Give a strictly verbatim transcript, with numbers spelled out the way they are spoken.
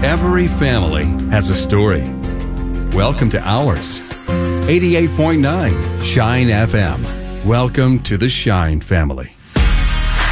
Every family has a story. Welcome to ours. eighty-eight point nine Shine F M. Welcome to the Shine family.